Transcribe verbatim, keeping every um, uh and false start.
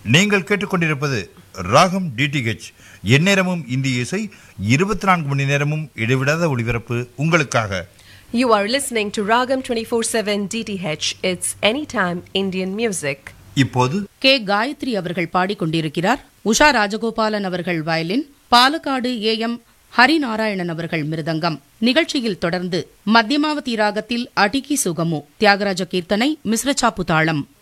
நீங்கள் கேட்டுக்கொண்டிருப்பது ராகம் டிடிஹெச், எந்நேரமும் இந்திய இசை, இருபத்தி நான்கு மணி நேரமும் இடைவிடாத ஒளிபரப்பு உங்களுக்காக. You are listening to Ragam twenty-four seven D T H. It's anytime Indian music. இப்போது கே காயத்ரி அவர்கள் பாடிக்கொண்டிருக்கிறார். உஷா ராஜகோபாலன் அவர்கள் violin, Palakkad A M Harinarayanan அவர்கள் மிருதங்கம். நிகழ்ச்சியில் தொடர்ந்து மத்தியமாவதி ராகத்தில் அடிக்கி சுகமு, தியாகராஜ கீர்த்தனை, மிஸ்ரச்சாப்பு தாளம்.